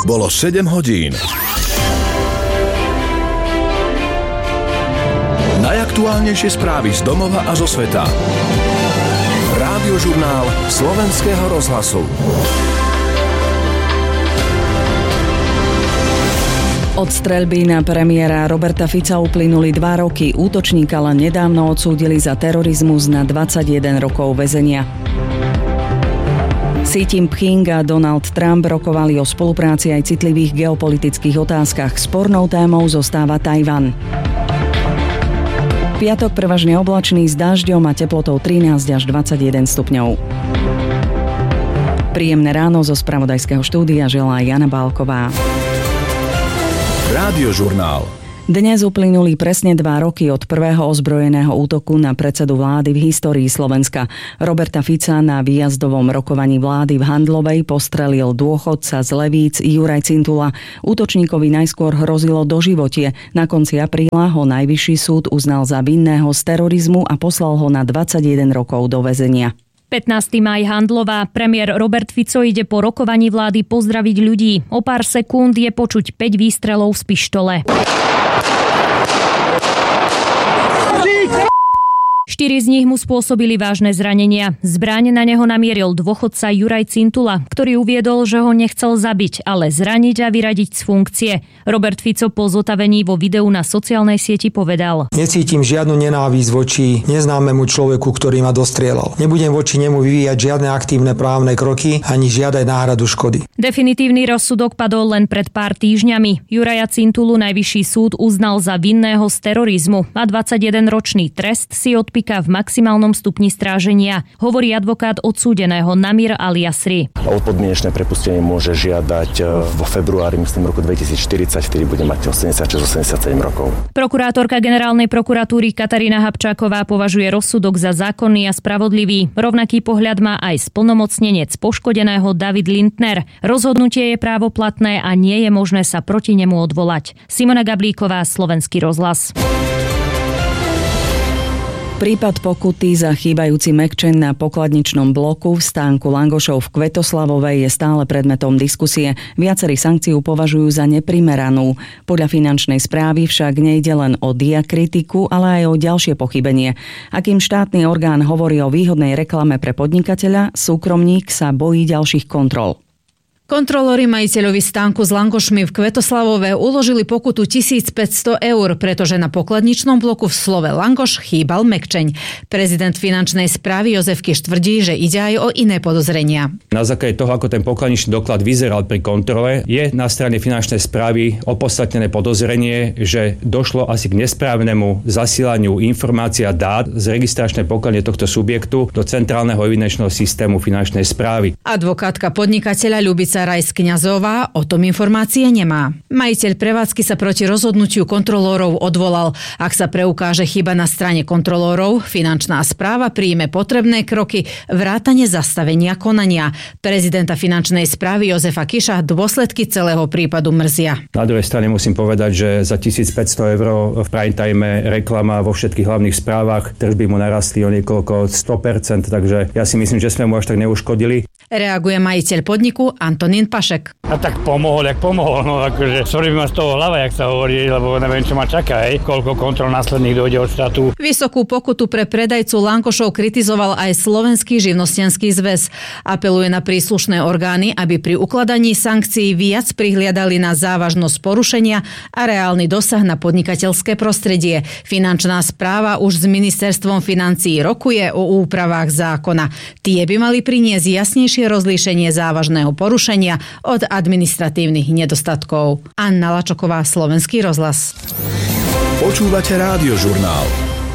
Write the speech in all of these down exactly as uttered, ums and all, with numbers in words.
Bolo sedem hodín. Najaktuálnejšie správy z domova a zo sveta. Rádiožurnál Slovenského rozhlasu. Od streľby na premiéra Roberta Fica uplynuli dva roky. Útočníka len nedávno odsúdili za terorizmus na dvadsaťjeden rokov väzenia. Xi Jinping a Donald Trump rokovali o spolupráci aj citlivých geopolitických otázkach. Spornou témou zostáva Tajvan. Piatok prevažne oblačný s dážďom a teplotou trinásť až dvadsaťjeden stupňov. Príjemné ráno zo spravodajského štúdia želá Jana Bálková. Rádiožurnál. Dnes uplynuli presne dva roky od prvého ozbrojeného útoku na predsedu vlády v histórii Slovenska. Roberta Fica na výjazdovom rokovaní vlády v Handlovej postrelil dôchodca z Levíc Juraj Cintula. Útočníkovi najskôr hrozilo doživotie. Na konci apríla ho Najvyšší súd uznal za vinného z terorizmu a poslal ho na dvadsaťjeden rokov do väzenia. pätnásteho mája Handlová. Premiér Robert Fico ide po rokovaní vlády pozdraviť ľudí. O pár sekúnd je počuť päť výstrelov z pištole. Štyri z nich mu spôsobili vážne zranenia. Zbraň na neho namieril dôchodca Juraj Cintula, ktorý uviedol, že ho nechcel zabiť, ale zraniť a vyradiť z funkcie. Robert Fico po zotavení vo videu na sociálnej sieti povedal: Necítim žiadnu nenávisť voči neznámemu človeku, ktorý ma dostrieľal. Nebudem voči nemu vyvíjať žiadne aktívne právne kroky ani žiadať náhradu škody. Definitívny rozsudok padol len pred pár týždňami. Juraja Cintulu Najvyšší súd uznal za vinného z terorizmu a dvadsaťjedenročný trest si odpíka v maximálnom stupni stráženia, hovorí advokát odsúdeného Namir Al-Jasri. O podmienečné prepustenie môže žiadať vo februári, myslím, roku dvetisícštyridsať, ktorý bude mať osemdesiatšesť osemdesiatsedem rokov. Prokurátorka generálnej prokuratúry Katarína Habčáková považuje rozsudok za zákonný a spravodlivý. Rovnaký pohľad má aj splnomocnenec poškodeného David Lindner. Rozhodnutie je právoplatné a nie je možné sa proti nemu odvolať. Simona Gablíková, Slovenský rozhlas. Prípad pokuty za chýbajúci mäkčeň na pokladničnom bloku v stánku Langošov v Kvetoslavovej je stále predmetom diskusie. Viacerí sankciu považujú za neprimeranú. Podľa finančnej správy však nejde len o diakritiku, ale aj o ďalšie pochybenie. Akým štátny orgán hovorí o výhodnej reklame pre podnikateľa, súkromník sa bojí ďalších kontrol. Kontrolóri majiteľovi stánku s langošmi v Kvetoslavove uložili pokutu tisícpäťsto eur, pretože na pokladničnom bloku v slove langoš chýbal mäkčeň. Prezident finančnej správy Jozef Kiš tvrdí, že ide aj o iné podozrenia. Na základe toho, ako ten pokladničný doklad vyzeral pri kontrole, je na strane finančnej správy opodstatnené podozrenie, že došlo asi k nesprávnemu zasielaniu informácií a dát z registračnej pokladne tohto subjektu do centrálneho evidenčného systému finančnej správy. Advokátka podnikateľa Ľubica Rajs-Kňazová o tom informácie nemá. Majiteľ prevádzky sa proti rozhodnutiu kontrolórov odvolal. Ak sa preukáže chyba na strane kontrolórov, finančná správa príjme potrebné kroky vrátane zastavenia konania. Prezidenta finančnej správy Jozefa Kiša dôsledky celého prípadu mrzia. Na druhej strane musím povedať, že za tisícpäťsto eur v prime time reklama vo všetkých hlavných správach tržby mu narastli o niekoľko sto percent, takže ja si myslím, že sme mu až tak neuškodili. Reaguje majiteľ podniku Antonín Pašek. A tak pomohol, jak pomohol, no akože sorry ma z toho hlava, jak sa hovorí, lebo neviem, čo ma čaká, hej, koľko kontrol následných dojde od štátu. Vysokú pokutu pre predajcu langošov kritizoval aj Slovenský živnostenský zväz. Apeluje na príslušné orgány, aby pri ukladaní sankcií viac prihliadali na závažnosť porušenia a reálny dosah na podnikateľské prostredie. Finančná správa už s ministerstvom financií rokuje o úpravách zákona. Tie by mali priniesť jasnejšie rozlíšenie závažného porušenia od administratívnych nedostatkov. Anna Lačoková, Slovenský rozhlas. Počúvate Rádiožurnál.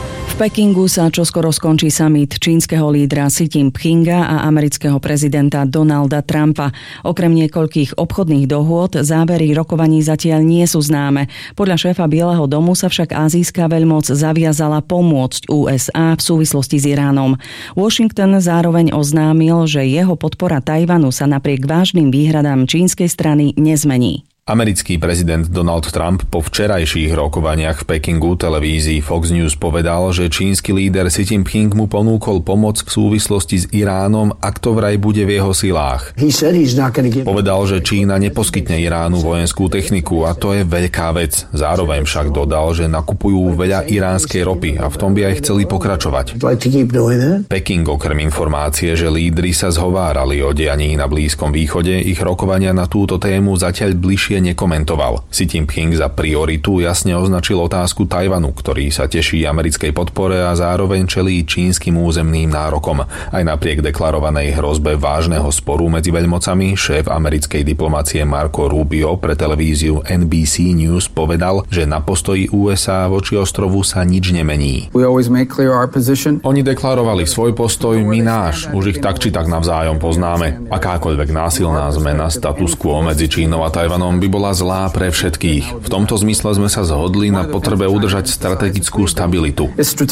V Pekingu sa čoskoro skončí summit čínskeho lídra Xi Jinpinga a amerického prezidenta Donalda Trumpa. Okrem niekoľkých obchodných dohôd závery rokovaní zatiaľ nie sú známe. Podľa šéfa Bieleho domu sa však azijská veľmoc zaviazala pomôcť ú es á v súvislosti s Iránom. Washington zároveň oznámil, že jeho podpora Tajvanu sa napriek vážnym výhradám čínskej strany nezmení. Americký prezident Donald Trump po včerajších rokovaniach v Pekingu televízii Fox News povedal, že čínsky líder Xi Jinping mu ponúkol pomoc v súvislosti s Iránom, ak to vraj bude v jeho silách. Povedal, že Čína neposkytne Iránu vojenskú techniku a to je veľká vec. Zároveň však dodal, že nakupujú veľa iránskej ropy a v tom by aj chceli pokračovať. Peking okrem informácie, že lídri sa zhovárali o dianí na Blízkom východe, ich rokovania na túto tému zatiaľ bližšie nekomentoval. Xi Jinping za prioritu jasne označil otázku Tajvanu, ktorý sa teší americkej podpore a zároveň čelí čínskym územným nárokom. Aj napriek deklarovanej hrozbe vážneho sporu medzi veľmocami, šéf americkej diplomácie Marco Rubio pre televíziu N B C News povedal, že na postoji U S A voči ostrovu sa nič nemení. Oni deklarovali svoj postoj, my náš. Už ich tak či tak navzájom poznáme. Akákoľvek násilná zmena status quo medzi Čínou a Tajvanom by bola zlá pre všetkých. V tomto zmysle sme sa zhodli na potrebe udržať strategickú stabilitu.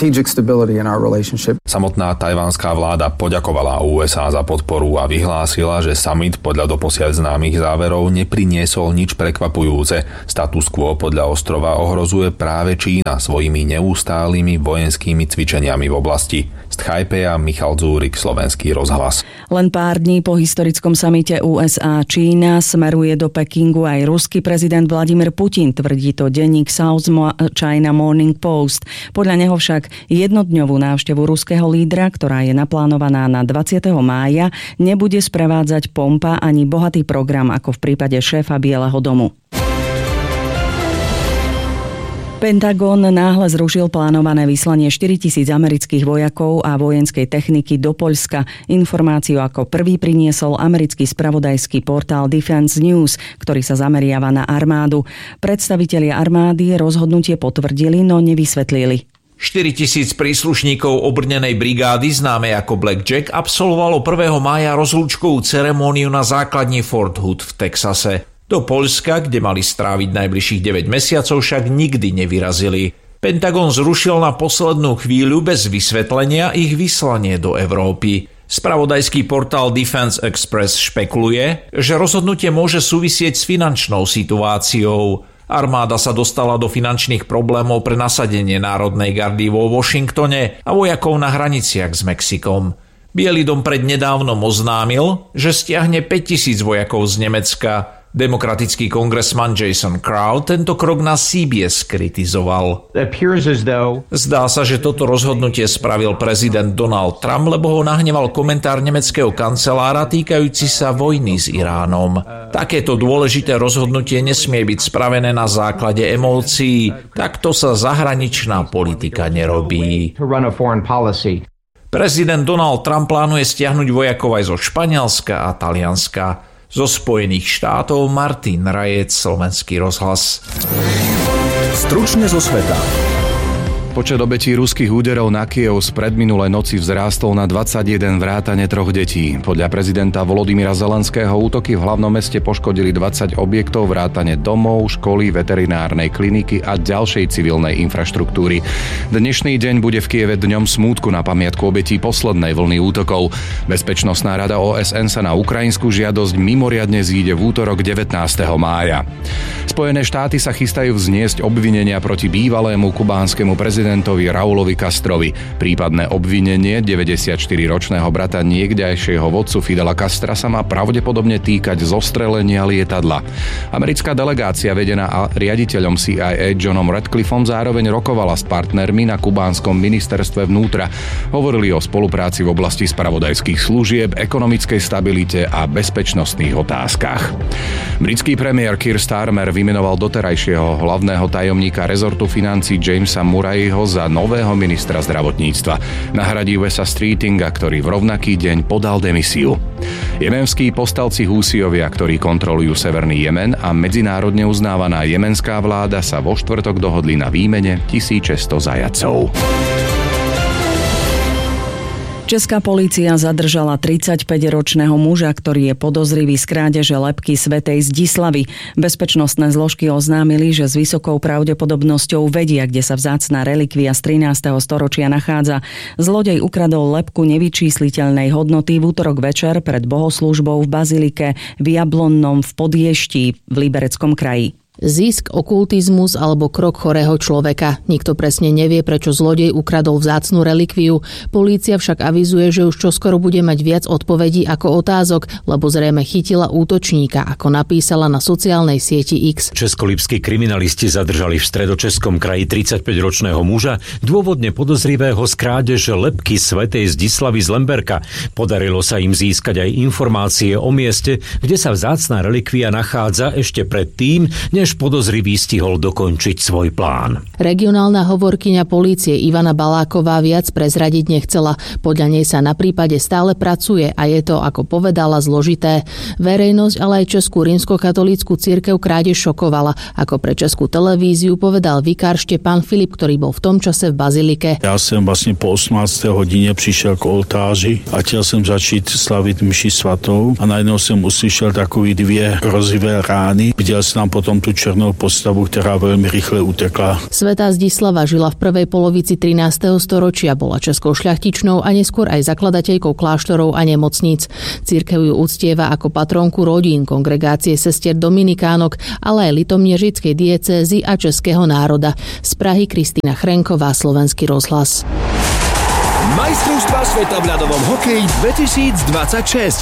Samotná tajvanská vláda poďakovala U S A za podporu a vyhlásila, že summit podľa doposiaľ známych záverov nepriniesol nič prekvapujúce. Status quo podľa ostrova ohrozuje práve Čína svojimi neustálými vojenskými cvičeniami v oblasti. Z Tchajpeja Michal Dzúrik, Slovenský rozhlas. Len pár dní po historickom samite U S A Čína smeruje do Pekingu aj ruský prezident Vladimír Putin, tvrdí to denník South China Morning Post. Podľa neho však jednodňovú návštevu ruského lídra, ktorá je naplánovaná na dvadsiateho mája, nebude sprevádzať pompa ani bohatý program ako v prípade šéfa Bieleho domu. Pentagon náhle zrušil plánované vyslanie štyritisíc amerických vojakov a vojenskej techniky do Poľska. Informáciu ako prvý priniesol americký spravodajský portál Defense News, ktorý sa zameriava na armádu. Predstavitelia armády rozhodnutie potvrdili, no nevysvetlili. štyritisíc príslušníkov obrnenej brigády, známej ako Black Jack, absolvovalo prvého mája rozlúčkovú ceremóniu na základni Fort Hood v Texase. Do Poľska, kde mali stráviť najbližších deväť mesiacov, však nikdy nevyrazili. Pentagon zrušil na poslednú chvíľu bez vysvetlenia ich vyslanie do Európy. Spravodajský portál Defense Express špekuluje, že rozhodnutie môže súvisieť s finančnou situáciou. Armáda sa dostala do finančných problémov pre nasadenie Národnej gardy vo Washingtone a vojakov na hraniciach s Mexikom. Biely dom prednedávnom oznámil, že stiahne päťtisíc vojakov z Nemecka. Demokratický kongresman Jason Crow tento krok na C B S kritizoval. Zdá sa, že toto rozhodnutie spravil prezident Donald Trump, lebo ho nahneval komentár nemeckého kancelára týkajúci sa vojny s Iránom. Takéto dôležité rozhodnutie nesmie byť spravené na základe emócií. Takto sa zahraničná politika nerobí. Prezident Donald Trump plánuje stiahnuť vojakov aj zo Španielska a Talianska. Zo Spojených štátov Martin Rajec, Slovenský rozhlas. Stručne zo sveta. Počet obetí ruských úderov na Kyjev z predminulej noci vzrástol na dvadsaťjeden vrátane troch detí. Podľa prezidenta Volodymyra Zelenského útoky v hlavnom meste poškodili dvadsať objektov vrátane domov, školy, veterinárnej kliniky a ďalšej civilnej infraštruktúry. Dnešný deň bude v Kyjeve dňom smútku na pamiatku obetí poslednej vlny útokov. Bezpečnostná rada O S N sa na ukrajinskú žiadosť mimoriadne zíde v útorok devätnásteho mája. Spojené štáty sa chystajú vzniesť obvinenia proti bývalému kubánskemu prezidentovi prezidentovi Raulovi Castrovi. Prípadné obvinenie deväťdesiatštyriročného brata niekdajšieho vodcu Fidela Castra sa má pravdepodobne týkať zostrelenia lietadla. Americká delegácia vedená riaditeľom C I A Johnom Radcliffom zároveň rokovala s partnermi na kubánskom ministerstve vnútra. Hovorili o spolupráci v oblasti spravodajských služieb, ekonomickej stabilite a bezpečnostných otázkach. Britský premiér Keir Starmer vymenoval doterajšieho hlavného tajomníka rezortu financií Jamesa Murrayho za nového ministra zdravotníctva. Nahradí Wesa Streetinga, ktorý v rovnaký deň podal demisiu. Jemenskí povstalci Húsiovia, ktorí kontrolujú severný Jemen a medzinárodne uznávaná jemenská vláda sa vo štvrtok dohodli na výmene tisícsto zajatcov. Česká polícia zadržala tridsaťpäťročného muža, ktorý je podozrivý z krádeže lebky svätej Zdislavy. Bezpečnostné zložky oznámili, že s vysokou pravdepodobnosťou vedia, kde sa vzácna relikvia z trinásteho storočia nachádza. Zlodej ukradol lebku nevyčísliteľnej hodnoty v utorok večer pred bohoslúžbou v bazilike v Jablonnom v Podještí v Libereckom kraji. Zisk, okultizmus alebo krok chorého človeka. Nikto presne nevie, prečo zlodej ukradol vzácnu relikviu. Polícia však avizuje, že už čoskoro bude mať viac odpovedí ako otázok, lebo zrejme chytila útočníka, ako napísala na sociálnej sieti X. Českolipskí kriminalisti zadržali v Stredočeskom kraji tridsaťpäťročného muža, dôvodne podozrivého z krádeže lebky svätej Zdislavy z Lemberka. Podarilo sa im získať aj informácie o mieste, kde sa vzácna relikvia nachádza ešte predtým, než podozrivý stihol dokončiť svoj plán. Regionálna hovorkyňa polície Ivana Baláková viac prezradiť nechcela. Podľa nej sa na prípade stále pracuje a je to, ako povedala, zložité. Verejnosť, ale aj Českú rímskokatolícku cirkev krádež šokovala. Ako pre Českú televíziu povedal vikár Štěpán Filip, ktorý bol v tom čase v bazilike. Ja som vlastne po osemnástej hodine prišiel k oltáři a chcel som začít slaviť mši svatou a najednou som uslyšel takový dvě hrozivé rány. Videl som tam potom tu černou postavu, ktorá veľmi rýchle utekla. Svätá Zdislava žila v prvej polovici trinásteho storočia, bola českou šľachtičnou a neskôr aj zakladateľkou kláštorov a nemocníc. Cirkev ju uctieva ako patrónku rodín, kongregácie sestier dominikánok, ale aj litomniežickej diecézy a českého národa. Z Prahy Kristýna Chrenková, Slovenský rozhlas. Majstrovstvá sveta v ľadovom hokeji dvetisícdvadsaťšesť.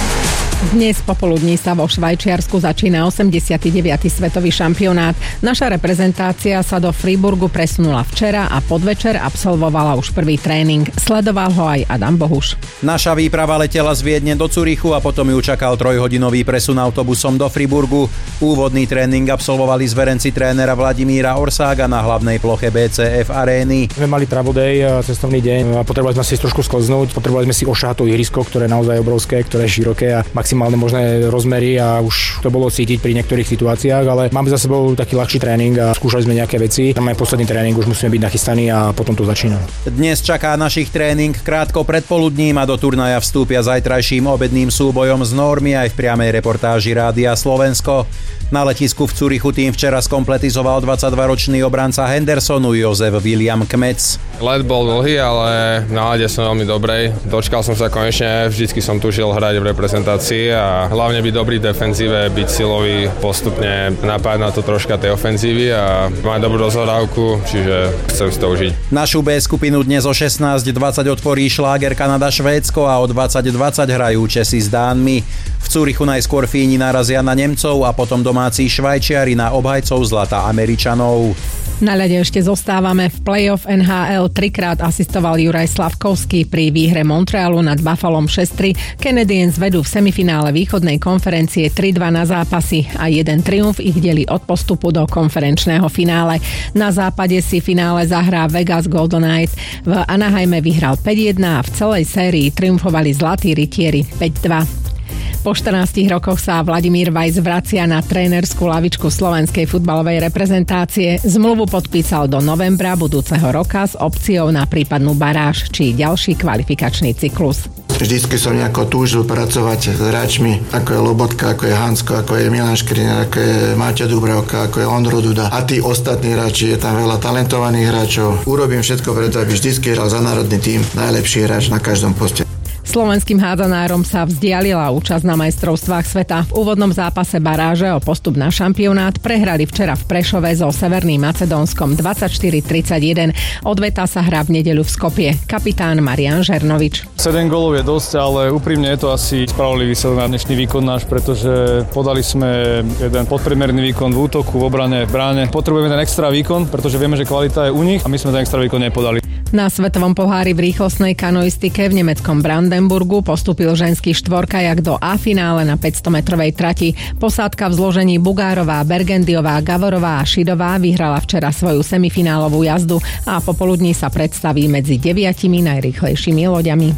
Dnes popoludní sa vo Švajčiarsku začína osemdesiaty deviaty svetový šampionát. Naša reprezentácia sa do Freiburgu presunula včera a podvečer absolvovala už prvý tréning. Sledoval ho aj Adam Bohuš. Naša výprava letela z Viedne do Curychu a potom ju čakal trojhodinový presun autobusom do Freiburgu. Úvodný tréning absolvovali zverenci trénera Vladimíra Orsága na hlavnej ploche bé cé ef arény. Sme mali travel day, cestovný deň a potrebovali sme si trošku sklznúť. Potrebovali sme si ošáhať to ihrisko, ktoré je naozaj obrovské, ktoré je široké a maximálne možné rozmery a už to bolo cítiť pri niektorých situáciách, ale máme za sebou taký ľahší tréning a skúšali sme nejaké veci. Tam aj posledný tréning, už musíme byť nachystaní a potom to začína. Dnes čaká našich tréning krátko predpoludním a do turnaja vstúpia zajtrajším obedným súbojom z Normy aj v priamej reportáži Rádia Slovensko. Na letisku v Curychu tým včera skompletizoval dvadsaťdvaročný obranca Hendersonu Jozef William Kmec. Let bol dlhý, ale nálade som veľmi dobrej. Dočkal som sa konečne, vždycky som tušil hrať v reprezentácii a hlavne byť dobrý v defenzíve, byť silový, postupne napájať na to troška tej ofenzívy a mať dobrú rozhodávku, čiže chcem si to užiť. Našu B skupinu dnes o šestnásť dvadsať otvorí šláger Kanada-Švédsko a o dvadsať dvadsať hrajú Česi s Dánmi. V Curychu najskôr Fíni narazia na Nemcov a potom domáci Švajčiari na obhajcov zlata Američanov. Na ľade ešte zostávame. V play-off en há el trikrát asistoval Juraj Slavkovský pri výhre Montrealu nad Buffalom šesť tri. Canadiens vedú v semifinále východnej konferencie tri dva na zápasy a jeden triumf ich delí od postupu do konferenčného finále. Na západe si finále zahrá Vegas Golden Knights. V Anaheime vyhral päť jedna a v celej sérii triumfovali Zlatí rytieri päť dva. Po štrnástich rokoch sa Vladimír Weiss vracia na trénerskú lavičku slovenskej futbalovej reprezentácie. Zmluvu podpísal do novembra budúceho roka s opciou na prípadnú baráž či ďalší kvalifikačný cyklus. Vždycky som nejako túžil pracovať s hráčmi, ako je Lobotka, ako je Hansko, ako je Milan Škriniar, ako je Máťa Dubravka, ako je Ondro Duda a tí ostatní hráči, je tam veľa talentovaných hráčov. Urobím všetko preto, aby vždycky hral za národný tím najlepší hráč na každom poste. Slovenským hádzanárom sa vzdialila účasť na majstrovstvách sveta. V úvodnom zápase baráže o postup na šampionát prehrali včera v Prešove so Severným Macedónskom dvadsaťštyri tridsaťjeden. Odveta sa hrá v nedeľu v Skopje. Kapitán Marián Žernovič. sedem gólov je dosť, ale úprimne je to asi spravodlivý výsledok na dnešný výkon náš, pretože podali sme jeden podpriemerný výkon v útoku, v obrane, v bráne. Potrebujeme ten extra výkon, pretože vieme, že kvalita je u nich a my sme ten extra výkon nepodali. Na svetovom pohári v rýchlostnej kanoistike v nemeckom Brandenburgu postúpil ženský štvorkajak do A-finále na päťstometrovej trati. Posádka v zložení Bugárová, Bergendiová, Gavorová a Šidová vyhrala včera svoju semifinálovú jazdu a popoludní sa predstaví medzi deviatimi najrýchlejšími loďami.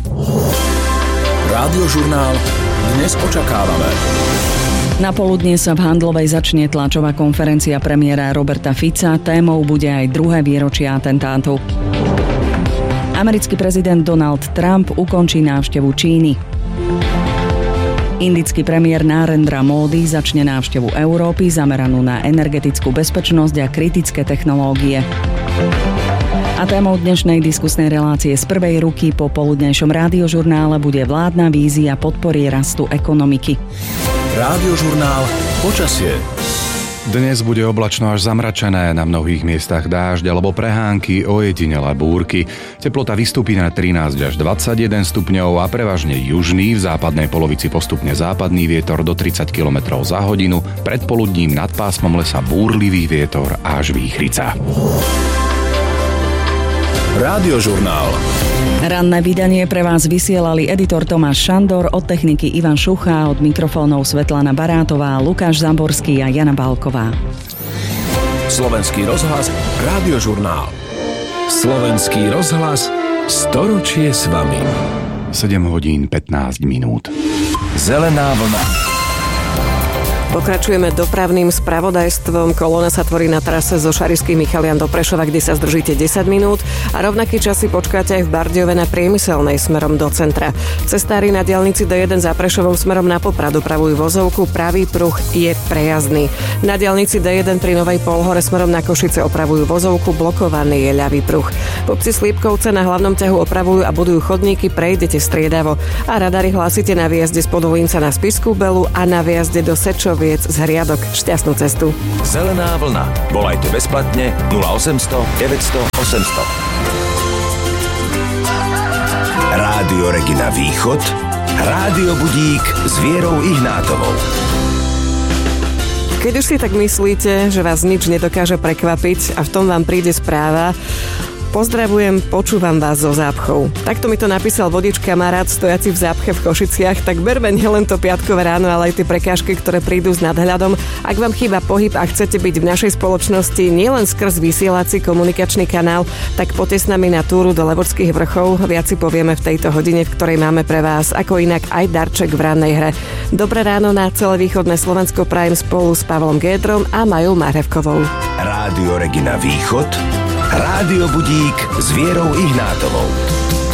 Rádiožurnál Dnes očakávame. Na poludne sa v Handlovej začne tlačová konferencia premiéra Roberta Fica. Témou bude aj druhé výročie atentátu. Americký prezident Donald Trump ukončí návštevu Číny. Indický premiér Narendra Modi začne návštevu Európy zameranú na energetickú bezpečnosť a kritické technológie. A témou dnešnej diskusnej relácie z prvej ruky po poludnejšom rádiožurnále bude vládna vízia podpory rastu ekonomiky. Rádiožurnál Počasie. Dnes bude oblačno až zamračené, na mnohých miestach dážď alebo prehánky, ojedinelé búrky. Teplota vystúpi na trinásť až dvadsaťjeden stupňov a prevažne južný, v západnej polovici postupne západný vietor do tridsať kilometrov za hodinu, predpoludním nad pásmom lesa búrlivý vietor až výchrica. Rádiožurnál. Ranné vydanie pre vás vysielali editor Tomáš Šandor, od techniky Ivan Šucha, od mikrofónov Svetlana Barátová, Lukáš Zamborský a Jana Balková. Slovenský rozhlas, Rádiožurnál. Slovenský rozhlas, storočie s vami. sedem hodín pätnásť minút. Zelená vlna. Pokračujeme dopravným spravodajstvom. Kolóna sa tvorí na trase zo Šarišských Michalian do Prešova, kde sa zdržíte desať minút a rovnaký čas si počkáte aj v Bardejove na Priemyselnej smerom do centra. Cestári na diaľnici D jeden za Prešovou smerom na Poprad upravujú vozovku, pravý pruh je prejazdný. Na diaľnici D jeden pri Novej Polhore smerom na Košice opravujú vozovku, blokovaný je ľavý pruh. V obci Slípkovce na hlavnom ťahu opravujú a budujú chodníky, prejdete striedavo a radary hlásite na výjazde z Podolínca na Spišskú Belu a na výjazde do Sečov z Hriadok. Šťastnú cestu. Zelená vlna. Volajte bezplatne nula osemsto deväťsto osemsto. Rádio Regina Východ. Rádio Budík s Vierou Ihnátovou. Keď už si tak myslíte, že vás nič nedokáže prekvapiť a v tom vám príde správa: pozdravujem, počúvam vás zo Zápchov. Takto mi to napísal vodič kamarát stojaci v Zápche v Košiciach, tak berme nielen to piatkové ráno, ale aj tie prekážky, ktoré prídu s nadhľadom. Ak vám chýba pohyb a chcete byť v našej spoločnosti nielen skrz vysielací komunikačný kanál, tak poďte s nami na túru do Levočských vrchov. Viac si povieme v tejto hodine, v ktorej máme pre vás ako inak aj darček v rannej hre. Dobré ráno na celé východné Slovensko prajem spolu s Pavlom Gédrom a Majou Marhevkovou. Rádio Regina Východ. Rádio Budík s Vierou Ihnátovou.